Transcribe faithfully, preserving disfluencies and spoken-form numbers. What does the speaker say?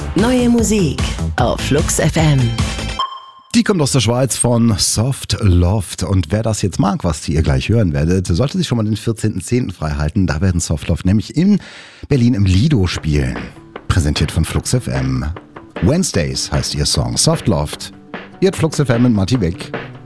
Neue Musik auf Flux F M. Die kommt aus der Schweiz von Soft Loft. Und wer das jetzt mag, was ihr gleich hören werdet, sollte sich schon mal den vierzehnten zehnten freihalten. Da werden Soft Loft nämlich in Berlin im Lido spielen. Präsentiert von Flux F M. Wednesdays heißt ihr Song Soft Loft. Ihr habt Flux F M mit Matti Beck.